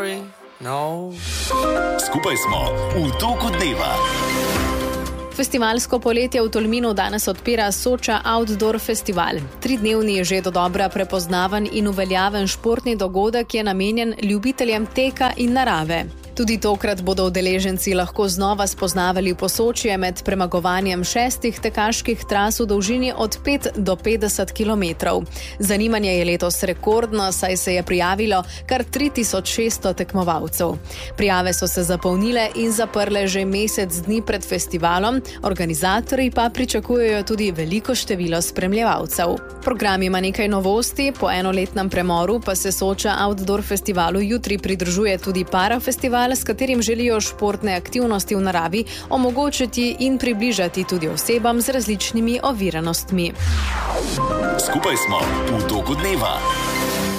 sorry, no. Skupaj smo v toku dneva. Festivalsko poletje v Tolminu danes odpira Soča Outdoor Festival. 3-dnevni je že dodobra prepoznaven in uveljaven športni dogodek je namenjen ljubiteljem teka in narave. Tudi tokrat bodo udeleženci lahko znova spoznavali Posočje med premagovanjem 6 tekaških tras v dolžini od 5 do 50 km. Zanimanje je letos rekordno, saj se je prijavilo kar 3600 tekmovalcev. Prijave so se zapolnile in zaprle že mesec dni pred festivalom, organizatorji pa pričakujejo tudi veliko število spremljevalcev. Program ima nekaj novosti, po enoletnem premoru pa se Soča Outdoor Festivalu jutri pridružuje tudi Parafestival, s katerim želijo športne aktivnosti v naravi omogočiti in približati tudi osebam z različnimi oviranostmi. Skupaj smo v toku dneva.